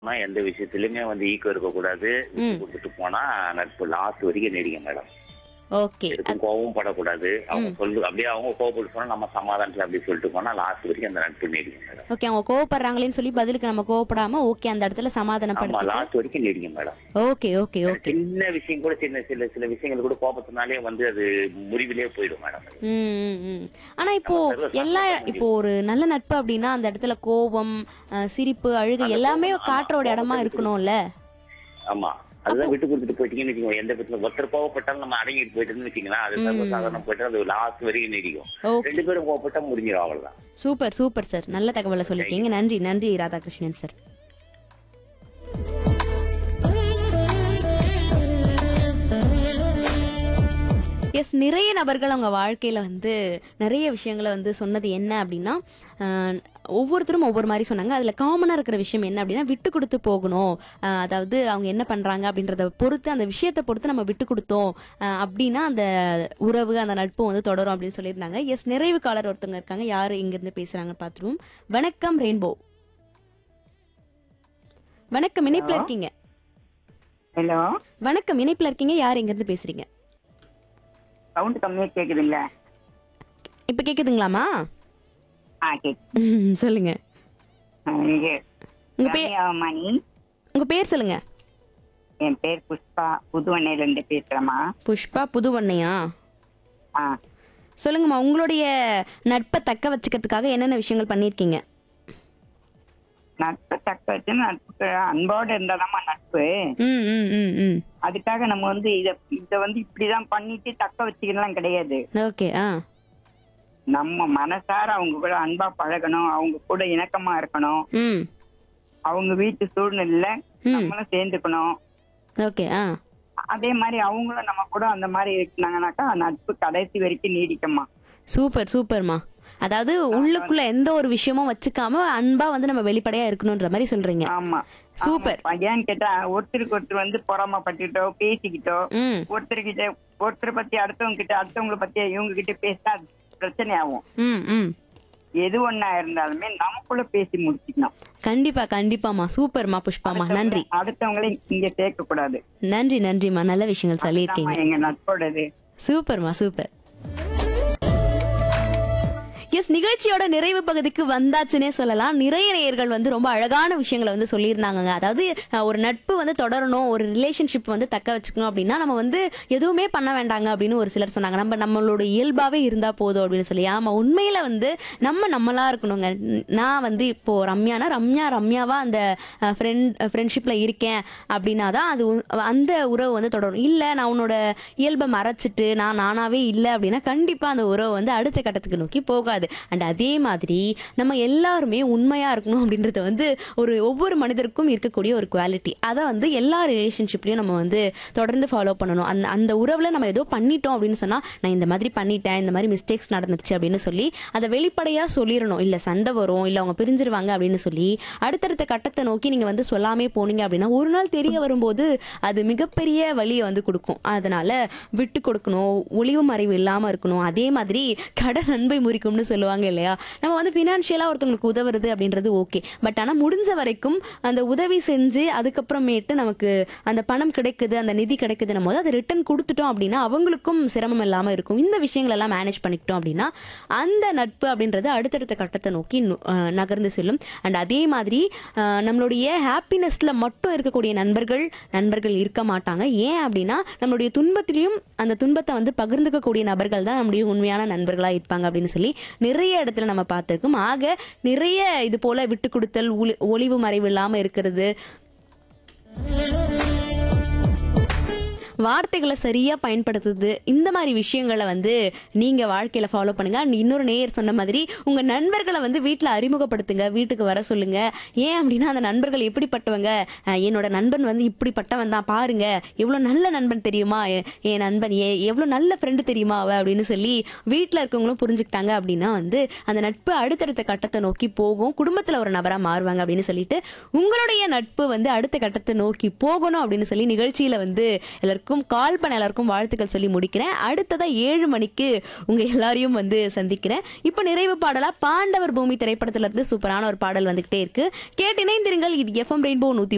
எந்த விஷயத்திலுமே ஈக்கோ இருக்கக்கூடாது. விட்டு ம். கொடுத்துட்டு போனா நட்பு லாஸ்ட் வரைக்கும் நீடிக்கும் மேடம். ஓகே. எதுக்கும் கோவமும் படக்கூடாது. அவங்க அப்படியே அவங்க கோவப்பட்டு போனா நம்ம சமாதானத்துல அப்படி சொல்லிட்டு போனா லாஸ்ட் வரைக்கும் அந்த நட்பு நீடிக்கும் மேடம். ஓகே. அவங்க கோவப்படுறாங்களேன்னு சொல்லி பதிலுக்கு நம்ம கோவப்படாம ஓகே அந்த இடத்துல ஆமா, சமாதானப்படுத்தி. லாஸ்ட் வரைக்கும் நீடிக்கும் மேடம். Okay okay okay. சின்ன விஷயம் கூட சில விஷயங்கள் கூட கோபத்தினாலே அது முறிவிலே போயிடும் மேடம். ம், ம், ம். ஆனா இப்போ இப்போ ஒரு நல்ல நட்பு அப்படின்னா அந்த இடத்துல கோபம், சிரிப்பு, அழுகை எல்லாமே காட்டுறோட இடமா இருக்கணும்ல. ஆமா, அதுதான் விட்டு கொடுத்துட்டு போயிட்டீங்கன்னு வச்சுக்கோங்க. எந்த பிரச்சனை ஒருத்தர் கோவப்பட்டாலும் நம்ம அடங்கிட்டு போயிட்டு வச்சுக்கலாம். அது சர்வசாதாரணம் போயிட்டு அது லாஸ்ட் வரைக்கும் நீடிக்கும். ஓகே. ரெண்டு பேரும் கோவப்பட்டா முடிஞ்சிடும், அவ்வளவுதான். Super super sir. நல்ல தகவலை சொல்லிட்டீங்க. நன்றி நன்றி ராதாகிருஷ்ணன் சார். எஸ், நிறைய நபர்கள் அவங்க வாழ்க்கையில நிறைய விஷயங்களை சொன்னது என்ன அப்படின்னா, ஒவ்வொருத்தரும் ஒவ்வொரு மாதிரி சொன்னாங்க. அதுல காமனா இருக்கிற விஷயம் என்ன அப்படின்னா விட்டு கொடுத்து போகணும். அதாவது அவங்க என்ன பண்றாங்க அப்படின்றத பொறுத்து, அந்த விஷயத்தை பொறுத்து நம்ம விட்டு கொடுத்தோம் அப்படின்னா அந்த உறவு, அந்த நட்பு தொடரும் அப்படின்னு சொல்லியிருந்தாங்க. எஸ், நிறைவு காலர் ஒருத்தவங்க இருக்காங்க. யாரு இங்க இருந்து பேசுறாங்க பாத்துருவோம். வணக்கம் ரெயின்போ. வணக்கம், இணைப்புல இருக்கீங்க. ஹலோ, வணக்கம், இணைப்புல இருக்கீங்க. யார் இங்க இருந்து பேசுறீங்க? சவுண்ட் கம்மியா கேக்குதுங்களா? இப்ப கேக்குதுங்களாமா? கேக்குது. சொல்லுங்க. இங்க உங்க பேர் ரம்யாமணி. உங்க பேர் சொல்லுங்க. என் பேர் புஷ்பா, புதுவண்ணையில இருந்து பேசுறேம்மா. புஷ்பா, புதுவண்ணையா? ஆ, சொல்லுங்கம்மா. உங்களுடைய நட்பை தக்க வச்சுக்கிறதுக்காக என்னென்ன விஷயங்கள் பண்ணிருக்கீங்க? நட்பு தக்க வச்சு நட்புக்கு அன்போடு இருந்தாதாம்மா நட்பு. ம் ம் ம் ம். அதுக்காக நம்ம இத இப்படிதான் பண்ணிட்டு தக்க வச்சுக்கலாம் கிடையாது. ஓகே. நம்ம மனசார அவங்க கூட அன்பா பழகணும், அவங்க கூட இணக்கமா இருக்கணும், ம். அவங்க வீட்டு சூழ்நிலையில நம்மளும் சேர்ந்துக்கணும். ஓகே. அதே மாதிரி அவங்களும் நம்ம கூட அந்த மாதிரி இருந்தாங்கன்னாக்கா நட்பு கடைசி வரைக்கும் நீடிக்குமா. சூப்பர் சூப்பர்மா. அதாவது உள்ளுக்குள்ள எந்த ஒரு விஷயமும் வச்சுக்காம அன்பா நம்ம வெளிப்படையா இருக்கணும்ன்ற மாதிரி சொல்றீங்க. ஆமா, சூப்பர். ஏன்னு கேட்டா ஒருத்தருக்கு ஒருத்தர் பொறாமப்பட்டுக்கிட்டோ பேசிக்கிட்டோ, ஒருத்தர்கிட்ட ஒருத்தரை பத்தி அடுத்தவங்களை பத்தி இவங்க கிட்ட பேசினா அது பிரச்சனை ஆகும். ம் ம். எது ஒண்ணா இருந்தாலுமே நமக்குள்ள பேசி முடிச்சுக்கணும். கண்டிப்பா கண்டிப்பாமா. சூப்பர்மா புஷ்பாமா. நன்றி. அடுத்தவங்களை இங்க சேர்க்க கூடாது. நன்றி நன்றிமா. நல்ல விஷயங்கள் சொல்லியிருக்கீங்க. எங்க நட்போடது. சூப்பர்மா சூப்பர். எஸ், நிகழ்ச்சியோட நிறைவு பகுதிக்கு வந்தாச்சுன்னே சொல்லலாம். நிறைய நேயர்கள் ரொம்ப அழகான விஷயங்களை சொல்லியிருந்தாங்க. அதாவது ஒரு நட்பு தொடரணும், ஒரு ரிலேஷன்ஷிப் தக்க வச்சுக்கணும் அப்படின்னா நம்ம எதுவுமே பண்ண வேண்டாங்க அப்படின்னு ஒரு சிலர் சொன்னாங்க. நம்மளோட இயல்பாவே இருந்தா போதும் அப்படின்னு சொல்லி. ஆமா, உண்மையில நம்மளா இருக்கணுங்க. நான் இப்போ ரம்யாவா அந்த ஃப்ரெண்ட்ஷிப்ல இருக்கேன் அப்படின்னா தான் அது அந்த உறவு தொடரும். இல்ல நான் உன்னோட இயல்பை மறைச்சிட்டு நான் நானாவே இல்லை அப்படின்னா கண்டிப்பா அந்த உறவு அடுத்த கட்டத்துக்கு நோக்கி போகாது. அண்ட் அதே மாதிரி நம்ம எல்லாருமே உண்மையா இருக்கணும் அப்படின்றது ஒவ்வொரு மனிதருக்கும் இருக்கக்கூடிய ஒரு குவாலிட்டி. அதை எல்லா ரிலேஷன்ஷிப்லயும் நம்ம தொடர்ந்து ஃபாலோ பண்ணணும். அந்த உறவுல நம்ம ஏதோ பண்ணிட்டோம் அப்படின்னு சொன்னா, நான் இந்த மாதிரி பண்ணிட்டேன், இந்த மாதிரி மிஸ்டேக்ஸ் நடந்துச்சு அப்படின்னு சொல்லி அதை வெளிப்படையா சொல்லிடணும். இல்ல சண்டை வரும், இல்ல அவங்க பிரிஞ்சிருவாங்க அப்படின்னு சொல்லி அடுத்தடுத்த கட்டத்தை நோக்கி நீங்க சொல்லாமே போனீங்க அப்படின்னா ஒரு நாள் தெரிய வரும்போது அது மிகப்பெரிய வலியை கொடுக்கும். அதனால விட்டு கொடுக்கணும், ஒளிவு மறைவு இல்லாம இருக்கணும். அதே மாதிரி கடன் அன்பை முறிக்கும்னு சொல்லுவாங்க இல்லையா? நம்ம பினான்சியலா ஒருத்தவங்களுக்கு உதவுறது அப்படின்றது ஓகே. பட் ஆனா முடிஞ்ச வரைக்கும் அந்த உதவி செஞ்சு அதுக்கப்புறமேட்டு நமக்கு அந்த பணம் கிடைக்குது, அந்த நிதி கிடைக்குதுன்னும் போது அதை ரிட்டர்ன் கொடுத்துட்டோம் அப்படின்னா அவங்களுக்கும் சிரமம் இல்லாம இருக்கும். இந்த விஷயங்கள் எல்லாம் மேனேஜ் பண்ணிக்கிட்டோம் அப்படின்னா அந்த நட்பு அப்படின்றது அடுத்தடுத்த கட்டத்தை நோக்கி நகர்ந்து செல்லும். அண்ட் அதே மாதிரி நம்மளுடைய ஹாப்பினஸ்ல மட்டும் இருக்கக்கூடிய நண்பர்கள் இருக்க மாட்டாங்க. ஏன் அப்படின்னா நம்மளுடைய துன்பத்திலையும் அந்த துன்பத்தை பகிர்ந்துக்கக்கூடிய நபர்கள் தான் நம்முடைய உண்மையான நண்பர்களா இருப்பாங்க அப்படின்னு சொல்லி நிறைய இடத்துல நம்ம பார்த்திருக்கோம். ஆக நிறைய இது போல விட்டு கொடுத்தல், ஒளிவு மறைவு இல்லாம இருக்கிறது, வார்த்தைகளை சரியா பயன்படுத்துது, இந்த மாதிரி விஷயங்களை நீங்க வாழ்க்கையில ஃபாலோ பண்ணுங்க. அண்ட் இன்னொரு நேயர் சொன்ன மாதிரி உங்க நண்பர்களை வீட்டுல அறிமுகப்படுத்துங்க, வீட்டுக்கு வர சொல்லுங்க. ஏன் அப்படின்னா அந்த நண்பர்கள் எப்படிப்பட்டவங்க, என்னோட நண்பன் இப்படிப்பட்டவன் தான், பாருங்க எவ்வளவு நல்ல நண்பன் தெரியுமா, என் நண்பன் எவ்வளவு நல்ல ஃப்ரெண்டு தெரியுமா அவ அப்படின்னு சொல்லி வீட்டுல இருக்கவங்களும் புரிஞ்சுக்கிட்டாங்க அப்படின்னா அந்த நட்பு அடுத்தடுத்த கட்டத்தை நோக்கி போகும், குடும்பத்துல ஒரு நபரா மாறுவாங்க அப்படின்னு சொல்லிட்டு உங்களுடைய நட்பு அடுத்த கட்டத்தை நோக்கி போகணும் அப்படின்னு சொல்லி நிகழ்ச்சியில எல்லாருக்கும் கால் பண்ண எல்லாருக்கும் வாழ்த்துக்கள் சொல்லி முடிக்கிறேன். அடுத்ததா 7 மணிக்கு உங்க எல்லாரையும் சந்திக்கிறேன். இப்ப நிறைவு பாடலா பாண்டவர் பூமி திரைப்படத்துல இருந்து சூப்பரான ஒரு பாடல் வந்துகிட்டே இருக்கு. கேட்டு இணைந்திருங்கள். இது FM ரெயின்போ 101.